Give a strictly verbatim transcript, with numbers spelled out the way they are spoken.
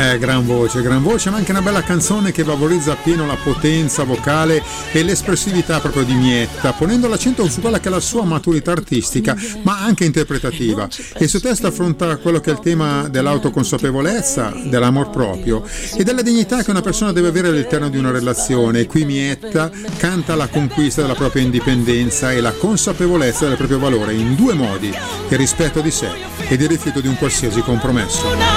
Eh, gran voce, gran voce, ma anche una bella canzone che valorizza appieno la potenza vocale e l'espressività proprio di Mietta, ponendo l'accento su quella che è la sua maturità artistica, ma anche interpretativa. E il suo testo affronta quello che è il tema dell'autoconsapevolezza, dell'amor proprio e della dignità che una persona deve avere all'interno di una relazione. Qui Mietta canta la conquista della propria indipendenza e la consapevolezza del proprio valore in due modi: il rispetto di sé ed il rifiuto di un qualsiasi compromesso.